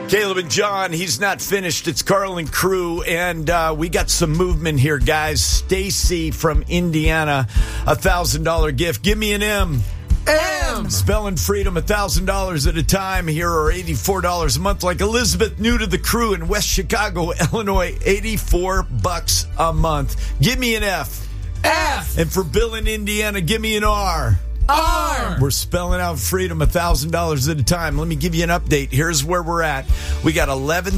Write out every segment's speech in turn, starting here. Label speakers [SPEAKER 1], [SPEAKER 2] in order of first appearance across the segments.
[SPEAKER 1] Caleb and John, he's not finished. It's Carl and crew, and we got some movement here, guys. Stacy from Indiana, $1,000 gift. Give me an M.
[SPEAKER 2] M.
[SPEAKER 1] Spelling freedom, $1,000 at a time here, or $84 a month. Like Elizabeth, new to the crew in West Chicago, Illinois, $84 a month. Give me an F.
[SPEAKER 2] F.
[SPEAKER 1] And for Bill in Indiana, give me an R.
[SPEAKER 2] R.
[SPEAKER 1] We're spelling out freedom, $1,000 at a time. Let me give you an update. Here's where we're at. We got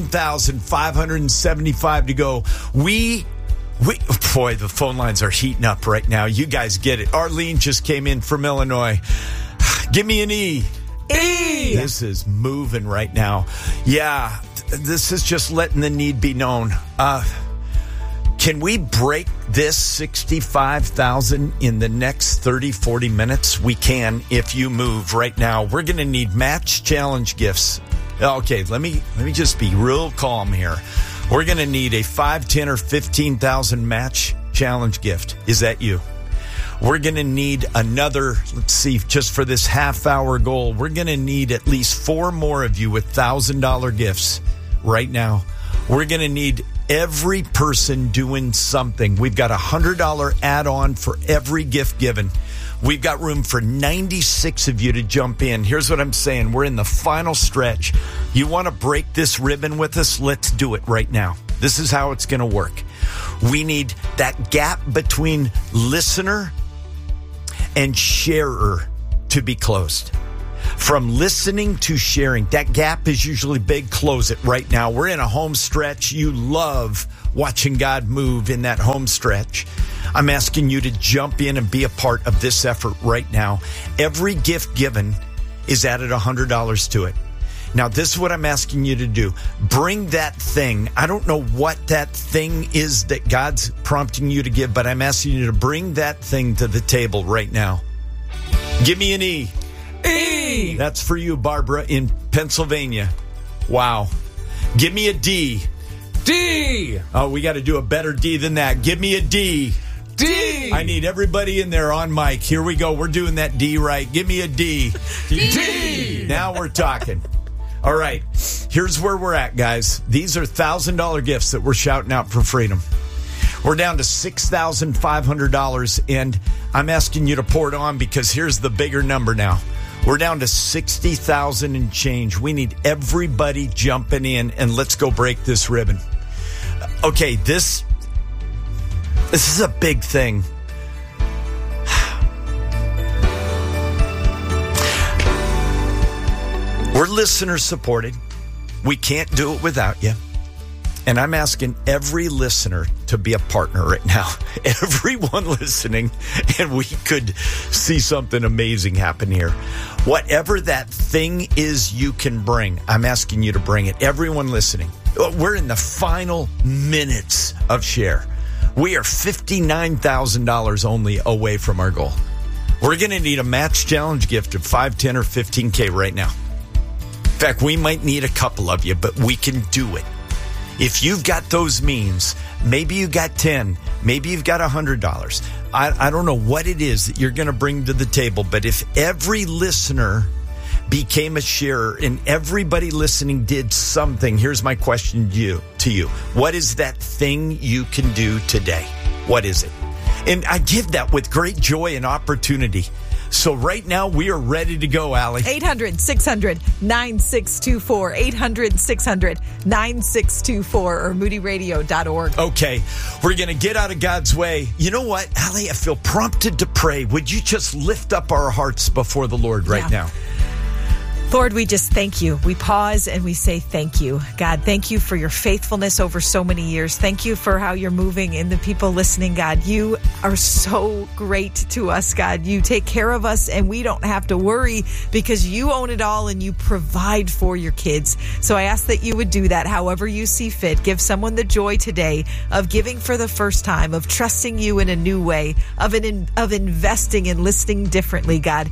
[SPEAKER 1] 11,575 to go. Boy, the phone lines are heating up right now. You guys get it. Arlene just came in from Illinois. Give me an E.
[SPEAKER 2] E.
[SPEAKER 1] This is moving right now. Yeah, this is just letting the need be known. Can we break this 65,000 in the next 30, 40 minutes? We can if you move right now. We're going to need match challenge gifts. Okay, let me just be real calm here. We're going to need a 5, 10, or 15,000 match challenge gift. Is that you? We're going to need another, let's see, just for this half-hour goal, we're going to need at least 4 more of you with $1,000 gifts right now. We're going to need every person doing something. We've got a $100 add-on for every gift given. We've got room for 96 of you to jump in. Here's what I'm saying. We're in the final stretch. You want to break this ribbon with us? Let's do it right now. This is how it's going to work. We need that gap between listener and sharer to be closed. From listening to sharing, that gap is usually big. Close it right now. We're in a home stretch. You love watching God move in that home stretch. I'm asking you to jump in and be a part of this effort right now. Every gift given is added $100 to it. Now, this is what I'm asking you to do. Bring that thing. I don't know what that thing is that God's prompting you to give, but I'm asking you to bring that thing to the table right now. Give me an E.
[SPEAKER 2] E.
[SPEAKER 1] That's for you, Barbara, in Pennsylvania. Wow. Give me a D.
[SPEAKER 2] D.
[SPEAKER 1] Oh, we got to do a better D than that. Give me a D.
[SPEAKER 2] D.
[SPEAKER 1] I need everybody in there on mic. Here we go. We're doing that D right. Give me a D.
[SPEAKER 2] D.
[SPEAKER 1] Now we're talking. All right. Here's where we're at, guys. These are $1,000 gifts that we're shouting out for freedom. We're down to $6,500, and I'm asking you to pour it on because here's the bigger number now. We're down to 60,000 and change. We need everybody jumping in, and let's go break this ribbon. Okay, this is a big thing. We're listener supported. We can't do it without you. And I'm asking every listener to be a partner right now. Everyone listening, and we could see something amazing happen here. Whatever that thing is you can bring, I'm asking you to bring it. Everyone listening. We're in the final minutes of share. We are $59,000 only away from our goal. We're going to need a match challenge gift of 5, 10, or 15K right now. In fact, we might need a couple of you, but we can do it. If you've got those means, maybe you got 10, maybe you've got $100. I don't know what it is that you're going to bring to the table, but if every listener became a sharer and everybody listening did something, here's my question to you. What is that thing you can do today? What is it? And I give that with great joy and opportunity. So right now, we are ready to go, Allie.
[SPEAKER 3] 800-600-9624. 800-600-9624 or moodyradio.org.
[SPEAKER 1] Okay, we're going to get out of God's way. You know what, Allie? I feel prompted to pray. Would you just lift up our hearts before the Lord right now?
[SPEAKER 3] Lord, we just thank you. We pause and we say thank you. God, thank you for your faithfulness over so many years. Thank you for how you're moving in the people listening, God. You are so great to us, God. You take care of us and we don't have to worry because you own it all and you provide for your kids. So I ask that you would do that however you see fit. Give someone the joy today of giving for the first time, of trusting you in a new way, of investing and listening differently, God.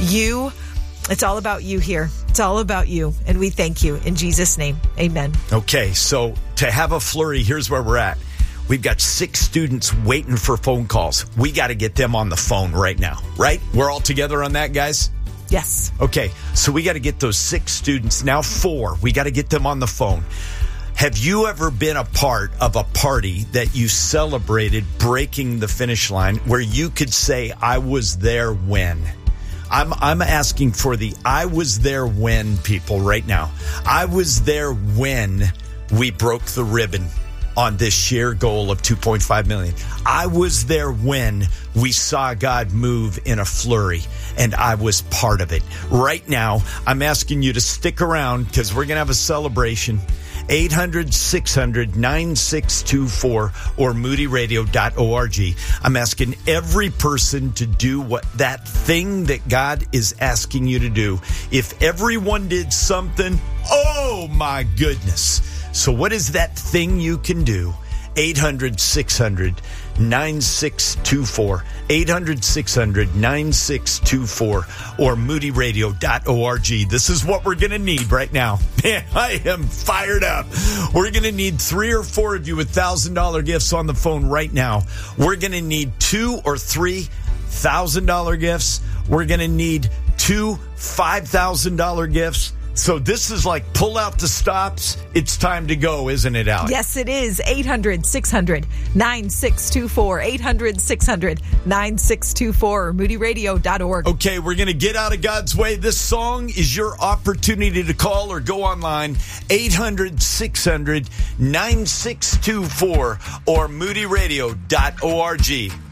[SPEAKER 3] It's all about you here. It's all about you. And we thank you. In Jesus' name, amen.
[SPEAKER 1] Okay, so to have a flurry, here's where we're at. We've got 6 students waiting for phone calls. We got to get them on the phone right now, right? We're all together on that, guys?
[SPEAKER 3] Yes.
[SPEAKER 1] Okay, so we got to get those 6 students, now 4. We got to get them on the phone. Have you ever been a part of a party that you celebrated breaking the finish line where you could say, I was there when? I'm asking for the I was there when people right now. I was there when we broke the ribbon on this shared goal of 2.5 million. I was there when we saw God move in a flurry, and I was part of it. Right now, I'm asking you to stick around because we're going to have a celebration. 800-600-9624 or moodyradio.org. I'm asking every person to do what that thing that God is asking you to do. If everyone did something, oh my goodness. So what is that thing you can do? 800-600-9624. 800-600-9624 or moodyradio.org. This is what we're going to need right now. Man, I am fired up. We're going to need 3 or 4 of you with $1,000 gifts on the phone right now. We're going to need 2 or 3 $1,000 gifts. We're going to need 2 $5,000 gifts. So this is like pull out the stops. It's time to go, isn't it, Alex?
[SPEAKER 3] Yes, it is. 800-600-9624. 800-600-9624 or moodyradio.org.
[SPEAKER 1] Okay, we're going to get out of God's way. This song is your opportunity to call or go online. 800-600-9624 or moodyradio.org.